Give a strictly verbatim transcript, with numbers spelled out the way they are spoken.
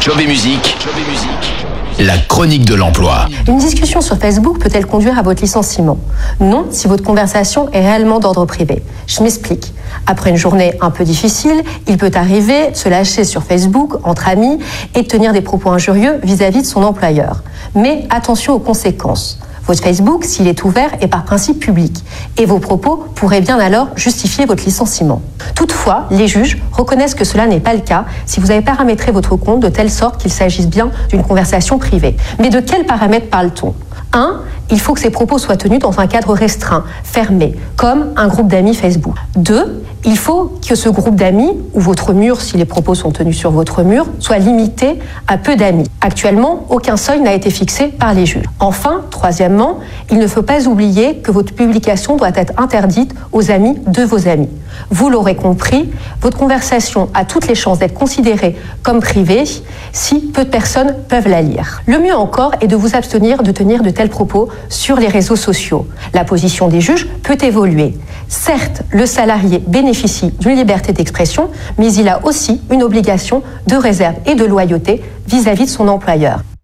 Job et musique, la chronique de l'emploi. Une discussion sur Facebook peut-elle conduire à votre licenciement? Non, si votre conversation est réellement d'ordre privé. Je m'explique. Après une journée un peu difficile, il peut arriver de se lâcher sur Facebook entre amis et de tenir des propos injurieux vis-à-vis de son employeur. Mais attention aux conséquences. Votre Facebook, s'il est ouvert, est par principe public et vos propos pourraient bien alors justifier votre licenciement. Toutefois, les juges reconnaissent que cela n'est pas le cas si vous avez paramétré votre compte de telle sorte qu'il s'agisse bien d'une conversation privée. Mais de quels paramètres parle-t-on? un. Il faut que ces propos soient tenus dans un cadre restreint, fermé, comme un groupe d'amis Facebook. deux. Il faut que ce groupe d'amis, ou votre mur, si les propos sont tenus sur votre mur, soit limité à peu d'amis. Actuellement, aucun seuil n'a été fixé par les juges. Enfin, troisièmement, il ne faut pas oublier que votre publication doit être interdite aux amis de vos amis. Vous l'aurez compris, votre conversation a toutes les chances d'être considérée comme privée si peu de personnes peuvent la lire. Le mieux encore est de vous abstenir de tenir de tels propos sur les réseaux sociaux. La position des juges peut évoluer. Certes, le salarié bénéficie d'une liberté d'expression, mais il a aussi une obligation de réserve et de loyauté vis-à-vis de son employeur.